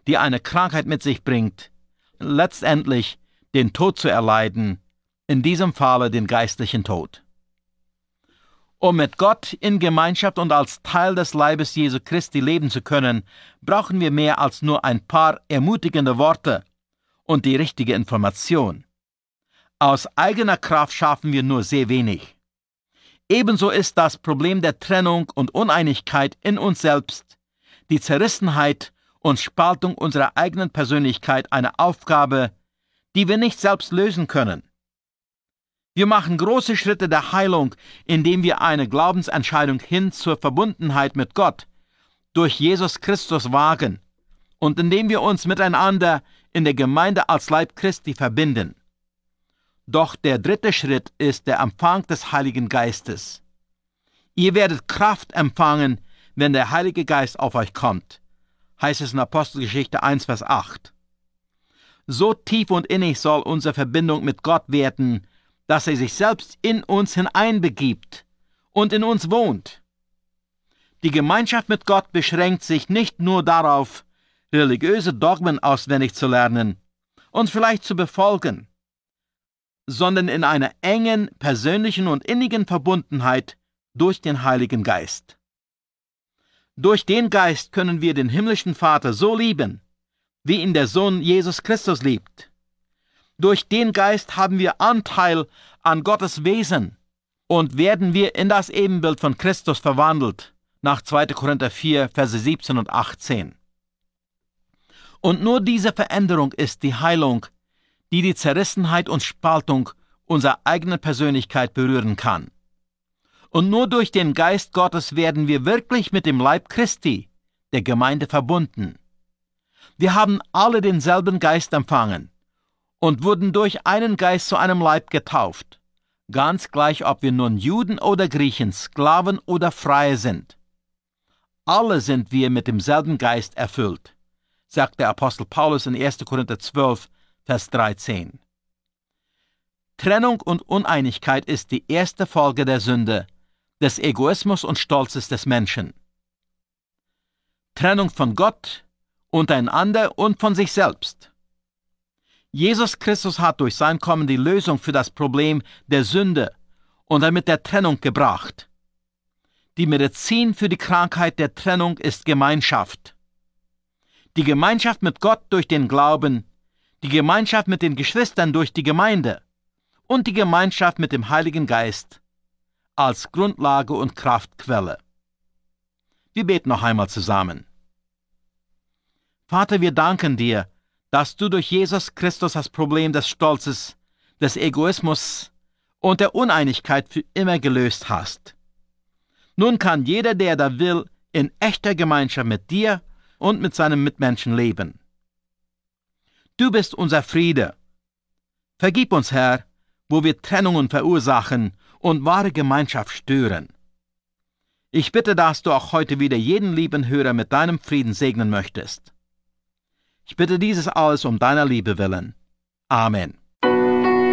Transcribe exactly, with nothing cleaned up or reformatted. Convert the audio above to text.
die eine Krankheit mit sich bringt, letztendlich den Tod zu erleiden, in diesem Falle den geistlichen Tod. Um mit Gott in Gemeinschaft und als Teil des Leibes Jesu Christi leben zu können, brauchen wir mehr als nur ein paar ermutigende Worte und die richtige Information. Aus eigener Kraft schaffen wir nur sehr wenig. Ebenso ist das Problem der Trennung und Uneinigkeit in uns selbst, die Zerrissenheit und Spaltung unserer eigenen Persönlichkeit eine Aufgabe, die wir nicht selbst lösen können. Wir machen große Schritte der Heilung, indem wir eine Glaubensentscheidung hin zur Verbundenheit mit Gott durch Jesus Christus wagen und indem wir uns miteinander in der Gemeinde als Leib Christi verbinden. Doch der dritte Schritt ist der Empfang des Heiligen Geistes. Ihr werdet Kraft empfangen, wenn der Heilige Geist auf euch kommt, heißt es in Apostelgeschichte eins, Vers acht. So tief und innig soll unsere Verbindung mit Gott werden, dass er sich selbst in uns hineinbegibt und in uns wohnt. Die Gemeinschaft mit Gott beschränkt sich nicht nur darauf, religiöse Dogmen auswendig zu lernen und vielleicht zu befolgen, sondern in einer engen, persönlichen und innigen Verbundenheit durch den Heiligen Geist. Durch den Geist können wir den himmlischen Vater so lieben, wie ihn der Sohn Jesus Christus liebt. Durch den Geist haben wir Anteil an Gottes Wesen und werden wir in das Ebenbild von Christus verwandelt, nach zweiter Korinther vier, Verse siebzehn und achtzehn. Und nur diese Veränderung ist die Heilung, die die Zerrissenheit und Spaltung unserer eigenen Persönlichkeit berühren kann. Und nur durch den Geist Gottes werden wir wirklich mit dem Leib Christi, der Gemeinde, verbunden. Wir haben alle denselben Geist empfangen und wurden durch einen Geist zu einem Leib getauft, ganz gleich, ob wir nun Juden oder Griechen, Sklaven oder Freie sind. Alle sind wir mit demselben Geist erfüllt, sagt der Apostel Paulus in erster Korinther zwölf, Vers dreizehn. Trennung und Uneinigkeit ist die erste Folge der Sünde, des Egoismus und Stolzes des Menschen. Trennung von Gott, untereinander und von sich selbst. Jesus Christus hat durch sein Kommen die Lösung für das Problem der Sünde und damit der Trennung gebracht. Die Medizin für die Krankheit der Trennung ist Gemeinschaft. Die Gemeinschaft mit Gott durch den Glauben, die Gemeinschaft mit den Geschwistern durch die Gemeinde und die Gemeinschaft mit dem Heiligen Geist als Grundlage und Kraftquelle. Wir beten noch einmal zusammen. Vater, wir danken dir, dass du durch Jesus Christus das Problem des Stolzes, des Egoismus und der Uneinigkeit für immer gelöst hast. Nun kann jeder, der da will, in echter Gemeinschaft mit dir und mit seinen Mitmenschen leben. Du bist unser Friede. Vergib uns, Herr, wo wir Trennungen verursachen und wahre Gemeinschaft stören. Ich bitte, dass du auch heute wieder jeden lieben Hörer mit deinem Frieden segnen möchtest. Ich bitte dieses alles um deiner Liebe willen. Amen.